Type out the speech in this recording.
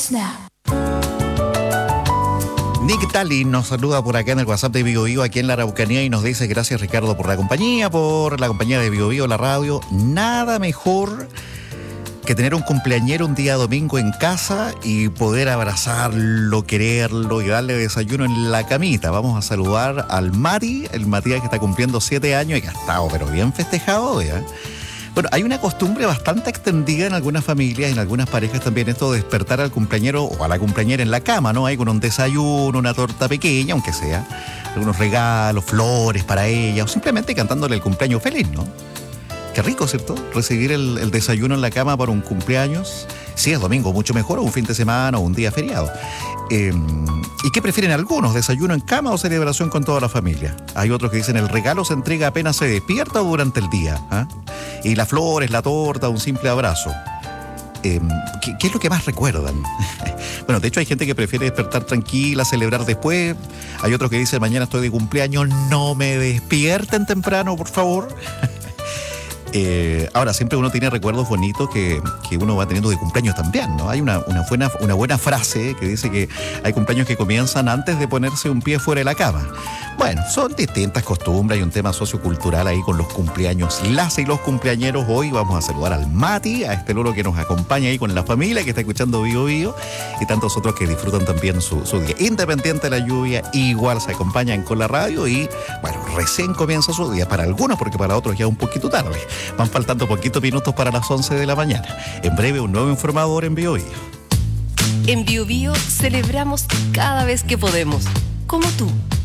Snap. Nick Talley nos saluda por acá en el WhatsApp de Bio Bio, aquí en la Araucanía, y nos dice: gracias, Ricardo, por la compañía de Bio Bio, la radio. Nada mejor que tener un cumpleañero un día domingo en casa y poder abrazarlo, quererlo y darle desayuno en la camita. Vamos a saludar al Mati, el Matías, que está cumpliendo 7 años y que ha estado pero bien festejado, ¿ya? Bueno, hay una costumbre bastante extendida en algunas familias y en algunas parejas también, esto de despertar al cumpleañero o a la cumpleañera en la cama, ¿no? Ahí con un desayuno, una torta pequeña, aunque sea, algunos regalos, flores para ella, o simplemente cantándole el cumpleaños feliz, ¿no? Qué rico, ¿cierto? Recibir el desayuno en la cama para un cumpleaños. Si es domingo, mucho mejor, o un fin de semana, o un día feriado. ¿Y qué prefieren algunos? ¿Desayuno en cama o celebración con toda la familia? Hay otros que dicen: el regalo se entrega apenas se despierta o durante el día. Y las flores, la torta, un simple abrazo. ¿Qué es lo que más recuerdan? Bueno, de hecho hay gente que prefiere despertar tranquila, celebrar después. Hay otros que dicen: mañana estoy de cumpleaños, no me despierten temprano, por favor. Ahora, siempre uno tiene recuerdos bonitos que uno va teniendo de cumpleaños también, ¿no? Hay una buena frase que dice que hay cumpleaños que comienzan antes de ponerse un pie fuera de la cama. Bueno, son distintas costumbres, hay un tema sociocultural ahí con los cumpleaños. Las y los cumpleañeros. Hoy vamos a saludar al Mati, a este loro que nos acompaña ahí con la familia, que está escuchando Bio Bio, y tantos otros que disfrutan también su día. Independiente de la lluvia, igual se acompañan con la radio y, bueno, recién comienza su día para algunos, porque para otros ya es un poquito tarde. Van faltando poquitos minutos para las 11 de la mañana. En breve, un nuevo informador en Bio Bio. En Bio Bio celebramos cada vez que podemos, como tú.